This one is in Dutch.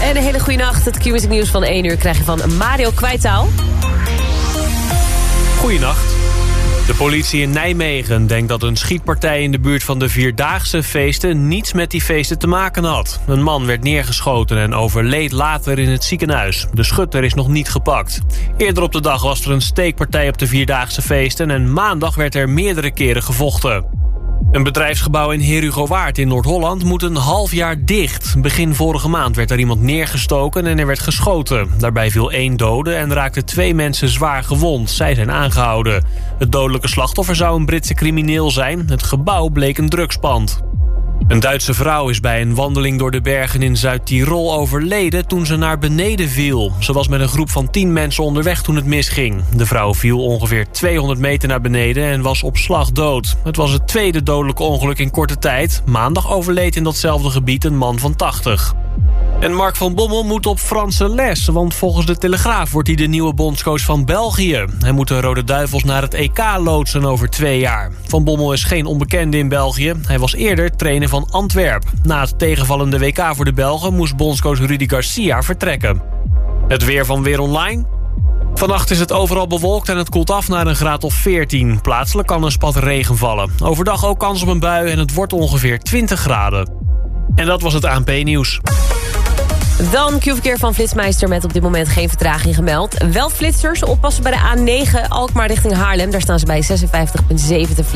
En een hele goede nacht. Het Q-music nieuws van 1 uur krijg je van Mario Kwijtaal. Goeienacht. De politie in Nijmegen denkt dat een schietpartij in de buurt van de Vierdaagse feesten niets met die feesten te maken had. Een man werd neergeschoten en overleed later in het ziekenhuis. De schutter is nog niet gepakt. Eerder op de dag was er een steekpartij op de Vierdaagse feesten en maandag werd er meerdere keren gevochten. Een bedrijfsgebouw in Herugowaard in Noord-Holland moet een half jaar dicht. Begin vorige maand werd er iemand neergestoken en er werd geschoten. Daarbij viel 1 dode en raakten 2 mensen zwaar gewond. Zij zijn aangehouden. Het dodelijke slachtoffer zou een Britse crimineel zijn. Het gebouw bleek een drugspand. Een Duitse vrouw is bij een wandeling door de bergen in Zuid-Tirol overleden toen ze naar beneden viel. Ze was met een groep van 10 mensen onderweg toen het misging. De vrouw viel ongeveer 200 meter naar beneden en was op slag dood. Het was het tweede dodelijke ongeluk in korte tijd. Maandag overleed in datzelfde gebied een man van 80. En Mark van Bommel moet op Franse les, want volgens de Telegraaf wordt hij de nieuwe bondscoach van België. Hij moet de Rode Duivels naar het EK loodsen over 2 jaar. Van Bommel is geen onbekende in België. Hij was eerder trainer van Antwerpen. Na het tegenvallende WK voor de Belgen moest bondscoach Rudy Garcia vertrekken. Het weer van Weer Online. Vannacht is het overal bewolkt en het koelt af naar een graad of 14. Plaatselijk kan een spat regen vallen. Overdag ook kans op een bui en het wordt ongeveer 20 graden. En dat was het ANP-nieuws. Dan Q-verkeer van Flitsmeister met op dit moment geen vertraging gemeld. Wel flitsers, oppassen bij de A9 Alkmaar richting Haarlem. Daar staan ze bij 56,7 flits.